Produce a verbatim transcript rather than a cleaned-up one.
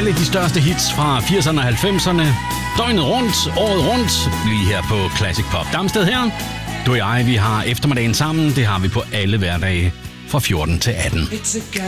alle de største hits fra firserne og halvfemserne. Døgnet rundt, året rundt, lige her på Classic Pop. Damsted her. Du og jeg, vi har eftermiddagen sammen. Det har vi på alle hverdage fra fjorten til atten.